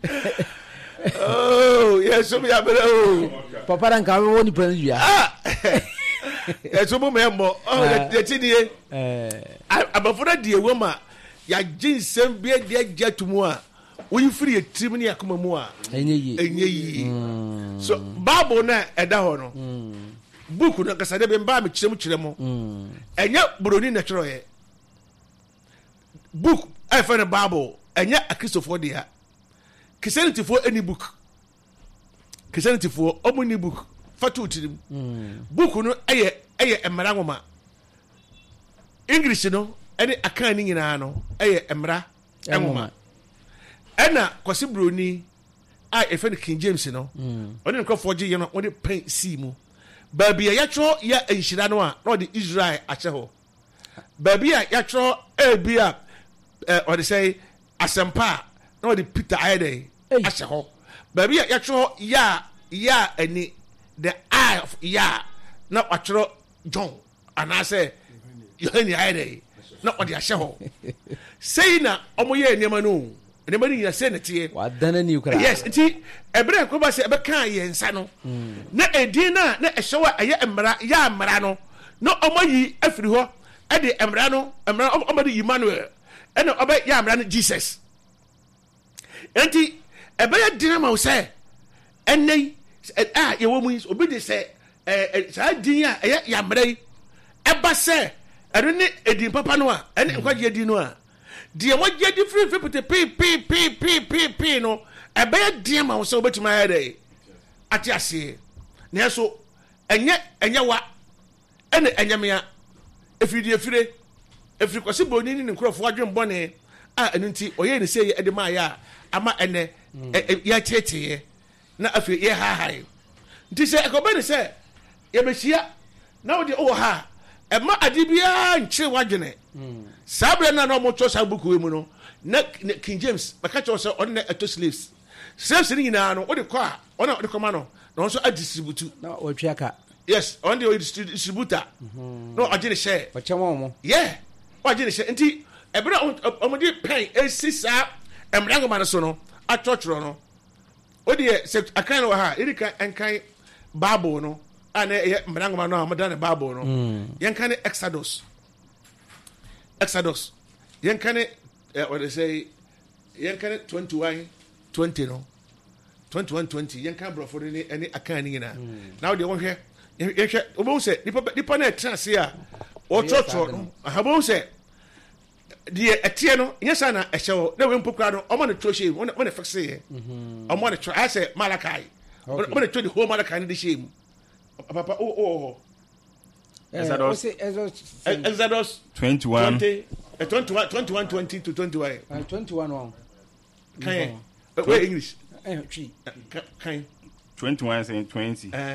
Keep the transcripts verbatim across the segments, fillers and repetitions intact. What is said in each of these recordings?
Oh, yes, so me abelo. Papa dan ka we woni plan dua. Ah. Yes, mo membo. Oh, the tidie. Eh. Abafora die woma ya ginsem bia dia jatumu a. Wo free trim ne akoma mu a. Enye yi. Enye yi. So Bible na eda ho no. Book no kasa de be mba me kirem kirem. Enye broni na twero ye. Book I find a Bible enye akistofo dia. Christianity for any book. Christianity for omni book. Fatu tirim. Book no eye eye emra ngoma. English no any akan ni nyina no eye emra ngoma. Ena kwasi broni a e friend King James no. Oni nko forge ye no oni pen si mu. Baby ya tro ya enhira no a no de Israel ache ho. Baby ya tro e bia eh or they say asempa no de Peter Ayde ache ho. Baby ya tro ya ya ani the eye of ya na watro John and I say Yohani Ayde na o de ache ho. Say na omoye enema no enema ni ya say na tie wadana ni ukra. Yes, nti ebre ko ba se ebe kan ye nsa no na edin na na ehyewa eye emra ya emra no na omoyi afiri ho e de emra no emra omode Emmanuel e na oba ya emra no Jesus. Enti ebe ya din ma wo se enei ah ye wo mu obi de se eh sa din a eye ya emra yi e ba se ero ni edin papa no a ene nkwaje edin no a de mo je di free free put p p p p p p no ebe ya din ma wo se obetima ya dey ati ase na so enye enye wa ene enye mea efiri efire efiri kwase boni ni nkrofo adwen bone a enu nti oye ni sey e de ma ya ama ene ya tietie na afi ye ha ha nti se ekobe ni se ye behia na wo de o ha e ma adibia nche wadwene sabre na no mo cho sa buku mu no na King James baka cho se on na eto slaves slaves ni nyina no wo de kwa ona wo de koma no na so a distribute na o twiaka. Yes, on the distributor. No, I didn't share. But you yeah. I didn't share. Indeed, a brother on the pain, a sister, and Rangaman sono, a church no. Oh, dear, said a kind of her, Erika and kind Babo no, and a Rangaman no, Madame Babo no. Young kind of Exodus. Exodus. Young kind of, what they say, young kind of twenty-one, twenty no. twenty-one, twenty, young camera for any any accounting in now they won't hear. Obo se nipa na trance a o chocho ahabo se de etie no nyesa na ehyewo na we mpokra no omo ne troche won ne fixe ye omo ne tro I say Malakai omo ne tro the whole Malakai ne de shame papa oh oh Exodus Exodus twenty-one twenty-one twenty-one twenty to twenty-one twenty-one one kan wait English eh three kan twenty-one saying twenty eh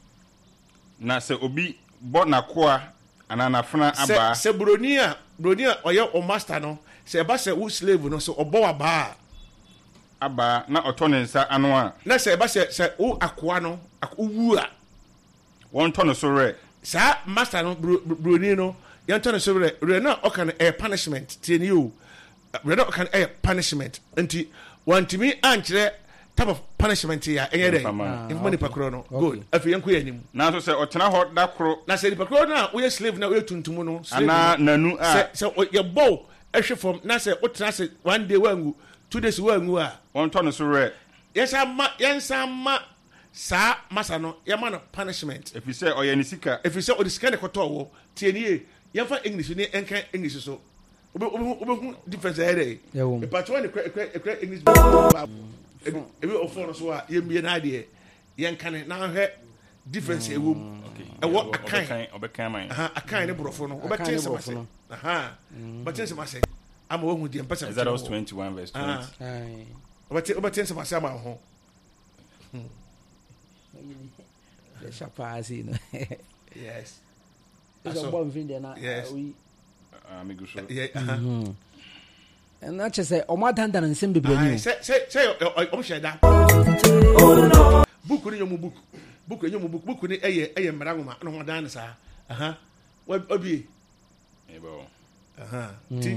na se obi bo na koa anana fana aba se broni a broni a oye o master no se ba se wo slave no se obo aba aba na oto ne nsa ano a na se ba se se wo akoa no akowu a won to no so re sa master no broni no yan to no so re re na o kan a punishment tieni o re na o kan a punishment nti wantimi ankyere type of punishment here enye dey if money pakro no good afi yanko yanim na so se otena ho da kro na se pakro na we slave na we tuntum no ana nanu a se ye bow ehwe from na se otena se one day wangu two days wangu a won to no so re yes ama yensa ma sa masa no ye ma no punishment if you say oyanisika if you say odisika ne koto wo tienie yemfa English ni enka English so obe obe difference here e patro ne kra English ebi ofo no so a yemie na de yenkane na hwe difference ewom ewo akan obekan man aha akan ne brofo no obetin se mase aha obetin se mase ama wo hu de mpesa Exodus twenty-one verse twenty ai obetin obetin se mase ama ho the chapasi no yes so bomb fin de na we amigo so yeah aha and na chese o ma dan dan nsem bebre ni say say say o sheda book ni yomu book book ni yomu book book ni eye eye mra ngoma no ho dan sa aha obi ebo aha